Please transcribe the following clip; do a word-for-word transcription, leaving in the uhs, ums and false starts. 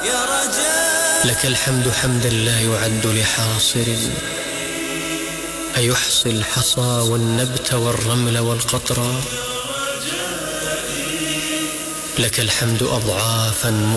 لك الحمد حمدا لا يعد لحاصر، أيحصي الحصى والنبت والرمل والقطرا. لك الحمد أضعافا